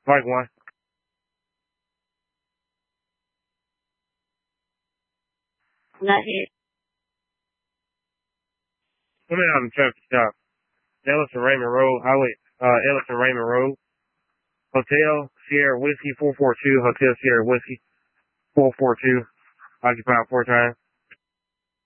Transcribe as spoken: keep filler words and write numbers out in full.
Like one. Not yet. Coming out of the traffic stop. Ellis and Raymond Road, Highway, uh, Ellis and Raymond Road. Hotel Sierra Whiskey four four two, Hotel Sierra Whiskey four four two, occupied four times.